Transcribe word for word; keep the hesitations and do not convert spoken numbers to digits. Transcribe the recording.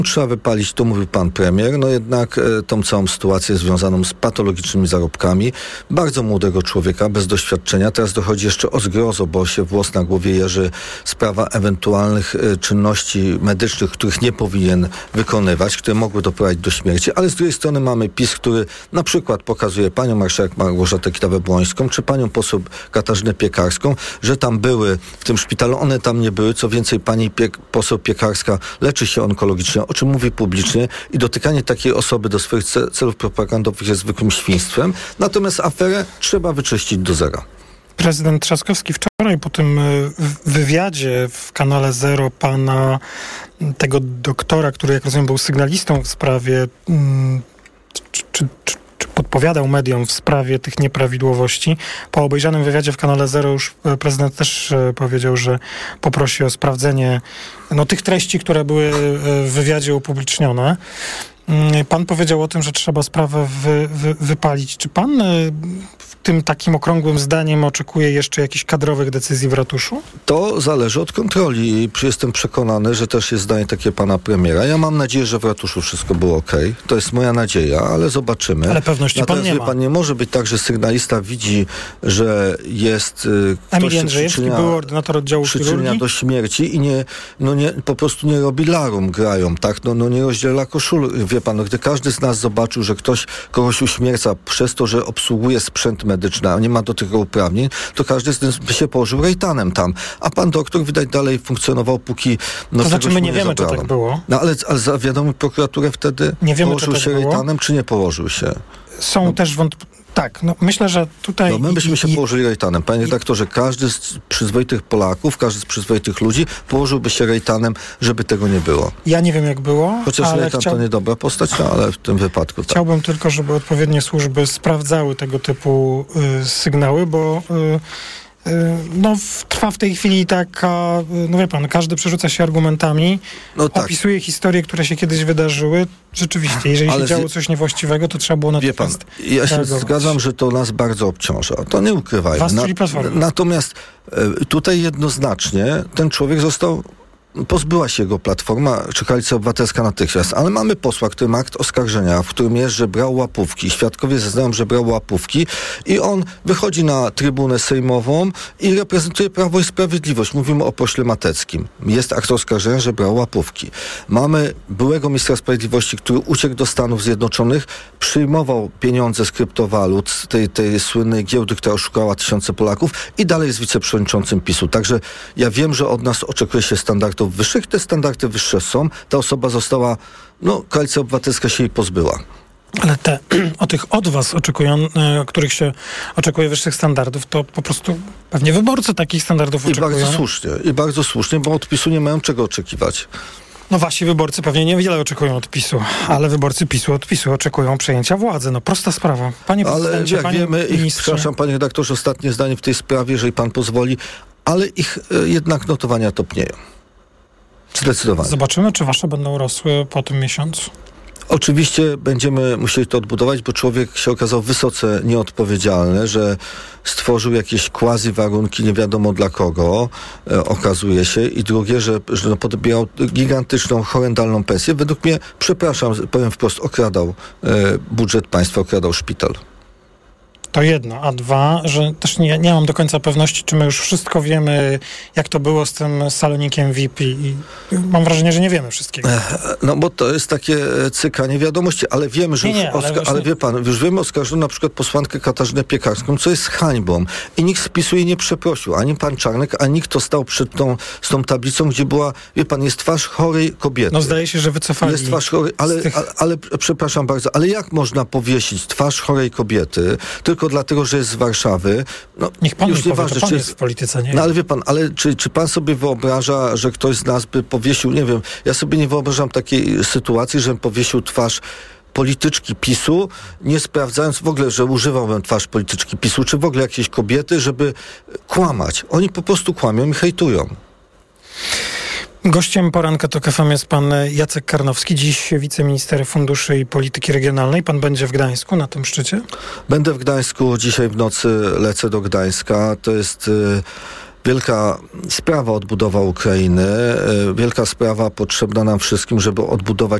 trzeba wypalić, to mówił pan premier, no jednak e, tą całą sytuację związaną z patologicznymi zarobkami bardzo młodego człowieka, bez doświadczenia. Teraz dochodzi jeszcze o zgrozo, bo się włos na głowie jeży, sprawa ewentualnych e, czynności medycznych, których nie powinien wykonywać, które mogły doprowadzić do śmierci, ale z drugiej strony mamy PiS, który na przykład pokazuje panią marszałek Małgorzatę Kidawę-Błońską, czy panią poseł Katarzynę Piekarską, że tam były w tym szpitalu, one tam nie były, co więcej pani Pie- poseł Piekarska leczy się onkologicznie, o czym mówi publicznie, i dotykanie takiej osoby do swoich celów propagandowych jest zwykłym świństwem. Natomiast aferę trzeba wyczyścić do zera. Prezydent Trzaskowski wczoraj po tym wywiadzie w kanale Zero pana tego doktora, który jak rozumiem był sygnalistą w sprawie czy, czy, czy, czy podpowiadał mediom w sprawie tych nieprawidłowości. Po obejrzanym wywiadzie w kanale Zero już prezydent też powiedział, że poprosi o sprawdzenie no, tych treści, które były w wywiadzie upublicznione. Pan powiedział o tym, że trzeba sprawę wy, wy, wypalić. Czy pan w tym takim okrągłym zdaniem oczekuje jeszcze jakichś kadrowych decyzji w ratuszu? To zależy od kontroli i jestem przekonany, że też jest zdanie takie pana premiera. Ja mam nadzieję, że w ratuszu wszystko było okej. To jest moja nadzieja, ale zobaczymy. Ale pewności Natomiast, pan nie ma. Pan nie może być tak, że sygnalista widzi, że jest y, ktoś Emil się Jędrzejewski przyczynia, był ordynator oddziału przyczynia chirurgii do śmierci i nie, no nie, po prostu nie robi larum, grają, tak? No, no nie rozdziela koszul. Wie pan, no, gdy każdy z nas zobaczył, że ktoś kogoś uśmierca przez to, że obsługuje sprzęt medyczny, a nie ma do tego uprawnień, to każdy z nas by się położył rejtanem tam. A pan doktor widać dalej funkcjonował, póki no, to znaczy my nie, nie wiemy, zabrano. czy tak było. No ale, ale zawiadomił prokuraturę wtedy? Nie wiemy, położył czy tak się było. rejtanem, czy nie położył się? Są no. też wątpliwości. Tak, no myślę, że tutaj... No my byśmy i, się i, położyli rejtanem. Panie redaktorze, każdy z przyzwoitych Polaków, każdy z przyzwoitych ludzi położyłby się rejtanem, żeby tego nie było. Ja nie wiem, jak było, Chociaż ale rejtan chciał... to niedobra postać, no ale w tym wypadku tak. Chciałbym tylko, żeby odpowiednie służby sprawdzały tego typu y, sygnały, bo... Y, No, w, trwa w tej chwili taka, no wie pan, każdy przerzuca się argumentami, no tak. opisuje historie, które się kiedyś wydarzyły. Rzeczywiście, jeżeli Ale się działo coś niewłaściwego, to trzeba było natychmiast Wie pan, ja się reagować. zgadzam, że to nas bardzo obciąża. To nie ukrywajmy. Was, czyli Platformę. Natomiast y, tutaj jednoznacznie ten człowiek został pozbyła się jego Platforma czy Koalicja Obywatelska natychmiast, ale mamy posła, który ma akt oskarżenia, w którym jest, że brał łapówki. Świadkowie zeznają, że brał łapówki i on wychodzi na trybunę sejmową i reprezentuje Prawo i Sprawiedliwość. Mówimy o pośle Mateckim. Jest akt oskarżenia, że brał łapówki. Mamy byłego ministra sprawiedliwości, który uciekł do Stanów Zjednoczonych, przyjmował pieniądze z kryptowalut, z tej, tej słynnej giełdy, która oszukała tysiące Polaków i dalej jest wiceprzewodniczącym PiSu. Także ja wiem, że od nas oczekuje się standardów wyższych. Te standardy wyższe są. Ta osoba została, no, Koalicja Obywatelska się jej pozbyła. Ale te, o tych od was oczekują, e, których się oczekuje wyższych standardów, to po prostu pewnie wyborcy takich standardów I oczekują. bardzo słusznie. I bardzo słusznie, bo od PiSu nie mają czego oczekiwać. No wasi wyborcy pewnie niewiele oczekują od PiSu, ale wyborcy PiSu od PiSu oczekują przejęcia władzy. No prosta sprawa. Panie ale jak panie wiemy, ich, ministrze... przepraszam, panie redaktorze, ostatnie zdanie w tej sprawie, jeżeli pan pozwoli, ale ich e, jednak notowania topnieją. Zdecydowanie. Zobaczymy, czy wasze będą rosły po tym miesiącu. Oczywiście będziemy musieli to odbudować, bo człowiek się okazał wysoce nieodpowiedzialny, że stworzył jakieś quasi warunki nie wiadomo dla kogo, e, okazuje się. I drugie, że, że no, podbierał gigantyczną, horrendalną pensję. Według mnie, przepraszam, powiem wprost, okradał e, budżet państwa, okradał szpital. To jedno, a dwa, że też nie, nie mam do końca pewności, czy my już wszystko wiemy, jak to było z tym salonikiem V I P i mam wrażenie, że nie wiemy wszystkiego. No bo to jest takie cykanie wiadomości, ale wiemy, że nie, nie, już ale, oska- właśnie... ale wie pan, już wiemy oskarżono na przykład posłankę Katarzynę Piekarską, co jest hańbą i nikt z PiSu jej nie przeprosił, ani pan Czarnek, ani nikt, kto stał przed tą, z tą tablicą, gdzie była, wie pan, jest twarz chorej kobiety. No zdaje się, że wycofali. Jest twarz chorej, ale, tych... ale, ale przepraszam bardzo, ale jak można powiesić twarz chorej kobiety, tylko dlatego, że jest z Warszawy? No, niech pan już mi powie, nieważne, to pan czy jest w polityce, nie? No ale wie pan, ale czy, czy pan sobie wyobraża, że ktoś z nas by powiesił, nie wiem, ja sobie nie wyobrażam takiej sytuacji, żebym powiesił twarz polityczki PiSu, nie sprawdzając w ogóle, że używałbym twarz polityczki PiSu, czy w ogóle jakiejś kobiety, żeby kłamać. Oni po prostu kłamią i hejtują. Gościem poranka TOK F M jest pan Jacek Karnowski, dziś wiceminister funduszy i polityki regionalnej. Pan będzie w Gdańsku na tym szczycie? Będę w Gdańsku, dzisiaj w nocy lecę do Gdańska. To jest y, wielka sprawa odbudowa Ukrainy, wielka sprawa potrzebna nam wszystkim, żeby odbudować